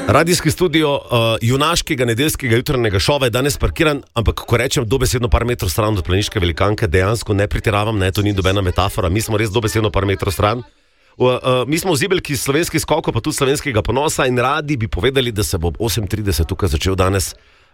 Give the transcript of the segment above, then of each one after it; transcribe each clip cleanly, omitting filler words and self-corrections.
Radijski studio junaškega nedeljskega jutranjega šova je danes parkiran, ampak ko rečem dobesedno par metrov stran od planiške velikanke, dejansko ne pretiravam, ne, to ni dobena metafora, mi smo res dobesedno par metrov stran. Mi smo vzibelki slovenskih skokov, pa tudi slovenskega ponosa in radi bi povedali, da se bo ob 8:30 tukaj začel danes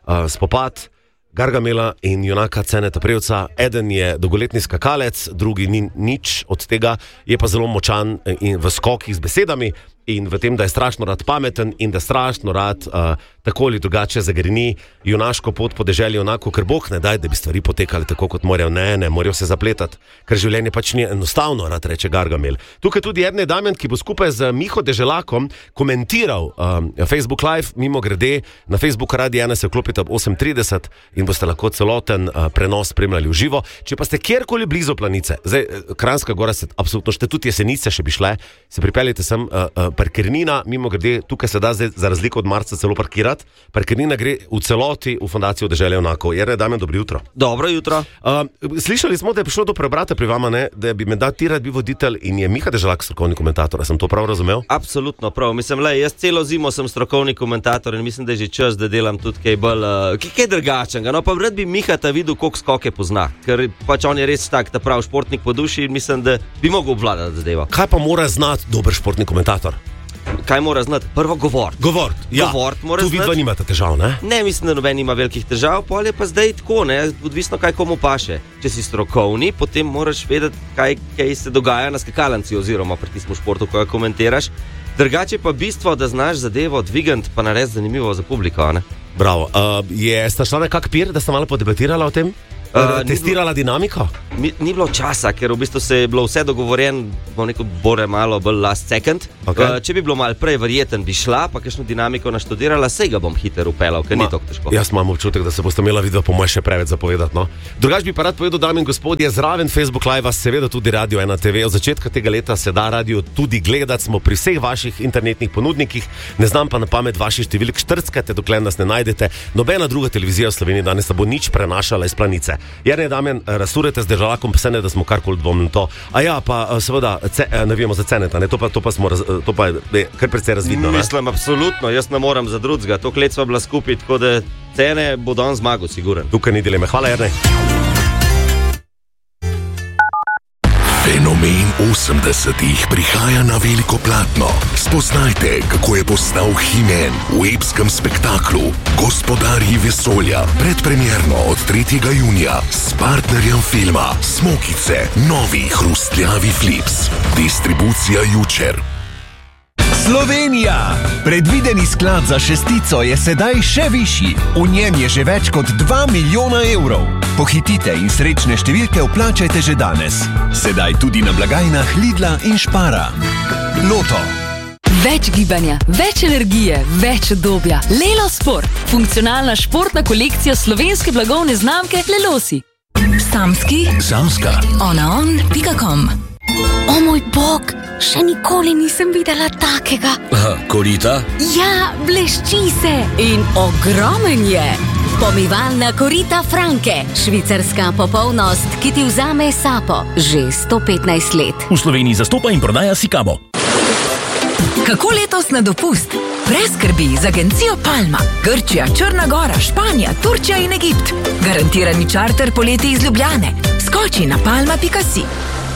spopad Gargamela in junaka Ceneta Prevca. Eden je dolgoletni skakalec, drugi ni nič od tega, je pa zelo močan in v skokih z besedami in v tem, da je strašno rad pameten in da strašno rad tako ali drugače zagreni junaško pot po deželju, onako, ker Bog ne daj, da bi stvari potekale tako, kot morajo. Ne, morajo se zapletati, ker življenje pač ni enostavno, rad reče Gargamel. Tukaj tudi Erne Damjan, ki bo skupaj z Miho Deželakom komentiral Facebook Live, mimo grede, na Facebook Radia 1 se vklopite ob 8:30 in boste lahko celoten prenos spremljali v živo. Če pa ste kjerkoli blizu Planice, zdaj Kranjska Gora se absolutno šte, tudi Jesenice še bi šle, se pripeljite sem, parkirnina, mimo grede, tukaj se da zdaj za razliko od marca celo parkirati. Parkirnina gre v celoti v Fundacijo Deželje onako. Erne Damjan, dobro jutro. Dobro jutro. Slišali smo, da je prišlo do preobrata pri vama, ne? Da bi menda ti rad bil voditelj in je Miha Deželak strokovni komentator. Sem to prav razumel? Absolutno prav. Mislim, jaz celo zimo sem strokovni komentator in mislim, da je že čas, da delam tudi kaj bolj, kaj drugačnega. No, pa rad bi Miha ta videl, koliko skoke pozna, ker pač on je res tak, ta prav športnik po duši in mislim, da bi mogel obvladati zadevo. Kaj pa mora znati dober športni komentator? Kaj mora znati? Prvo govort. Ja. Govort mora tu vidva nimate težav, ne? Ne, mislim, da noben ima velikih težav, pol je pa zdaj tako, ne, odvisno kaj komu paše. Če si strokovni, potem moraš vedeti, kaj se dogaja na skakalnici oziroma pri tistem športu, ko ga komentiraš. Drugače pa bistvo, da znaš zadevo dvigant, pa narediti zanimivo za publiko, ne? Bravo. Sta šla nekak pir, da sta malo podebatirala o tem? Testirala dinamiko? Ni bilo časa, ker v bistvu se je bilo vse dogovorjen, bom rekel, bore malo bolj last second. Okay. Če bi bilo malo prej verjeten, bi šla, pa kakšno dinamiko naštudirala, sej ga bom hiter upelal, ker ni tako težko. Jaz imam občutek, da se boste imela vidva po moje še preveč zapovedati, no. Drugač bi pa rad povedal, dame in gospodje, zraven Facebook Live, seveda tudi Radio 1 TV. Od začetka tega leta se da radio tudi gledati, smo pri vseh vaših internetnih ponudnikih, ne znam pa na pamet vaših številk, štrckate, dokler nas ne najdete. Nobena druga televizija v Sloveniji danes ne bo nič prenašala iz Planice. Erne Damjan, razsurete z Deželakom, pa se ne, da smo karkoli dvomili to. A ja, pa seveda, navijamo za Ceneta, ne? To pa je kar precej razvidno, ne? Mislim, absolutno, jaz ne moram za drugega. To let sva bila skupaj, tako da Cene bo dan zmagal, siguren. Tukaj ni dileme. Hvala, Erne. Fenomen 80-ih prihaja na veliko platno. Spoznajte, kako je postal He-Man v epskem spektaklu Gospodarji vesolja. Predpremierno od 3. junija s partnerjem filma Smokice, novi hrustljavi flips. Distribucija Jučer. Slovenija! Predvideni sklad za šestico je sedaj še višji. V njem je že več kot 2 milijona evrov. Pohitite in srečne številke vplačajte že danes. Sedaj tudi na blagajnah Lidla in Špara. Loto. Več gibanja, več energije, več udobja. Lelo Sport. Funkcionalna športna kolekcija slovenske blagovne znamke Lelosi. Samska. Onaon.com. O moj bog, še nikoli nisem videla takega. Korita? Ja, blešči se in ogromen je. Pomivalna korita Franke, švicarska popolnost, ki ti vzame sapo že 115 let. V Sloveniji zastopa in prodaja Sikabo. Kako letos na dopust? Brez skrbi z agencijo Palma. Grčija, Črna Gora, Španija, Turčija in Egipt. Garantirani čarter poleti iz Ljubljane. Skoči na palma.si.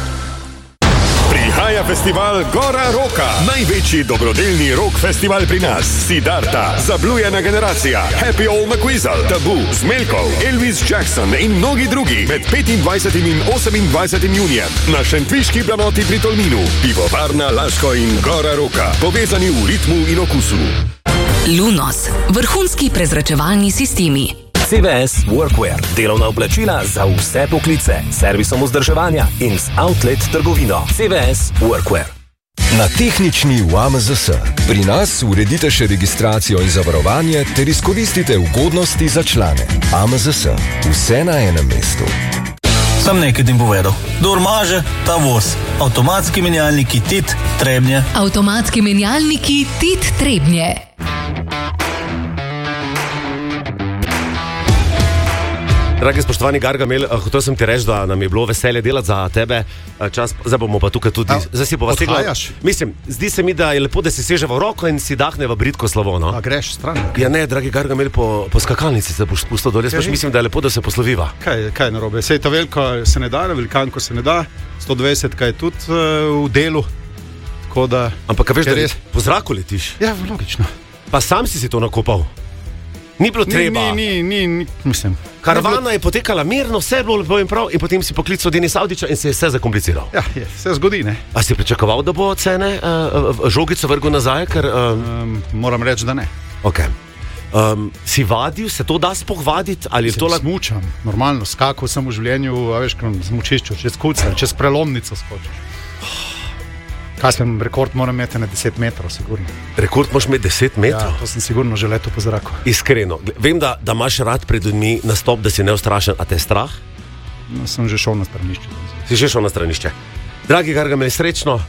Prihaja festival Gora Roka. Največji dobrodelni rock festival pri nas. Siddharta, Zablujena generacija, Happy Old McQuizzle, Tabu, Smelkov, Elvis Jackson in mnogi drugi med 25. in 28. junijem na šentviški planoti pri Tolminu. Pivovarna Laško in Gora Roka. Povezani v ritmu in okusu. Lunos. Vrhunski prezračevalni sistemi. CVS Workwear. Delovna oblačila za vse poklice, servisom vzdrževanja in z outlet trgovino. CVS Workwear. Na tehnični v AMZS. Pri nas uredite še registracijo in zavarovanje ter izkoristite ugodnosti za člane. AMZS. Vse na enem mestu. Sam nekaj tim povedal. Kdor maže, ta voz. Avtomatski menjalniki TIT Trebnje. Avtomatski menjalniki TIT Trebnje. Dragi spoštovani Gargamel, hotel sem ti reči, da nam je bilo veselje delati za tebe. Zdaj bomo pa tukaj tudi. Zdaj si pa odhajaš? Mislim, zdi se mi, da je lepo, da si seževa v roko in si dahne v bridko slovo. No? A greš stran? Ja ne, dragi Gargamel, po skakalnici se boš spustil dol. Jaz mislim, da je lepo, da se posloviva. Kaj narobe? Sej to veliko se ne da, na velikanko se ne da. 120 kaj je tudi v delu. Da, ampak veš, da po zraku letiš? Ja, logično. Pa sam si to nakopal? Ni bilo treba. Ni, mislim. Karavana je potekala mirno, vse je bilo lepo in prav, in potem si poklical Denis Avdića in se je vse zakompliciral. Ja, se zgodi, ne. A si pričakoval, da bo cene žogico vrgel nazaj? Moram reči, da ne. Ok. Si vadil, se to da sploh vaditi? Smučam, normalno, skakal sem v življenju, veš, smučišču, čez kucel, čez prelomnico skočiš. Kaj sem, rekord moram imeti na 10 metrov, sigurno. Rekord moraš imeti 10 metrov? Ja, to sem sigurno že leto po zraku. Iskreno, vem, da imaš rad pred ljudmi nastop, da si neustrašen, a te je strah? No, sem že šel na stranišče. Si že šel na stranišče. Dragi Gargamel, srečno.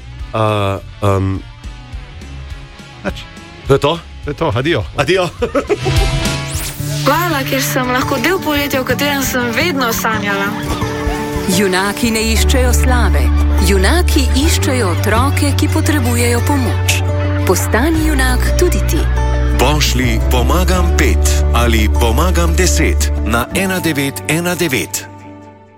To je to? To je to, adijo. Adijo. Hvala, ker sem lahko del poletja, o katerem sem vedno sanjala. Junaki ne iščejo slave. Junaki iščejo otroke, ki potrebujejo pomoč. Postani junak tudi ti. Pošlji pomagam 5 ali pomagam 10 na 1919.